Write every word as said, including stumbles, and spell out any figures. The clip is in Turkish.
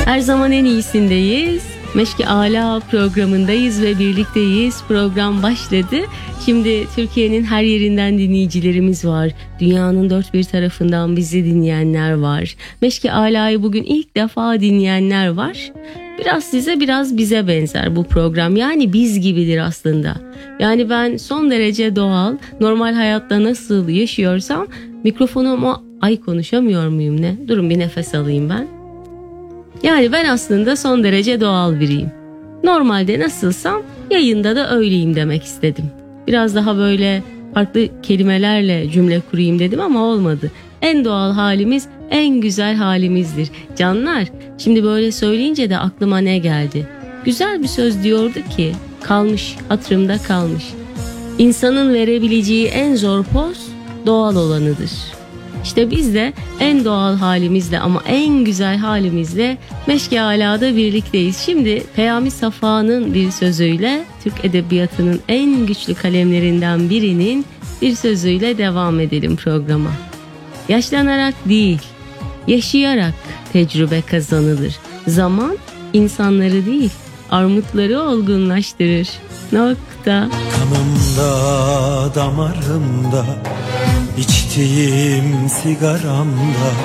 Her zaman en iyisindeyiz. Meşki Ala programındayız ve birlikteyiz. Program başladı. Şimdi Türkiye'nin her yerinden dinleyicilerimiz var. Dünyanın dört bir tarafından bizi dinleyenler var. Meşki Ala'yı bugün ilk defa dinleyenler var. Biraz size biraz bize benzer bu program. Yani biz gibidir aslında. Yani ben son derece doğal, normal hayatta nasıl yaşıyorsam mikrofonuma ay konuşamıyor muyum ne? Durun bir nefes alayım ben. Yani ben aslında son derece doğal biriyim. Normalde nasılsam yayında da öyleyim demek istedim. Biraz daha böyle farklı kelimelerle cümle kurayım dedim ama olmadı. En doğal halimiz en güzel halimizdir. Canlar, şimdi böyle söyleyince de aklıma ne geldi? Güzel bir söz diyordu ki, kalmış, hatırımda kalmış. İnsanın verebileceği en zor poz doğal olanıdır. İşte biz de en doğal halimizle ama en güzel halimizle Meşki Ala'da birlikteyiz. Şimdi Peyami Safa'nın bir sözüyle, Türk Edebiyatı'nın en güçlü kalemlerinden birinin bir sözüyle devam edelim programa. Yaşlanarak değil, yaşayarak tecrübe kazanılır. Zaman insanları değil, armutları olgunlaştırır. Nokta. Kanımda, damarımda, İçtiğim sigaramda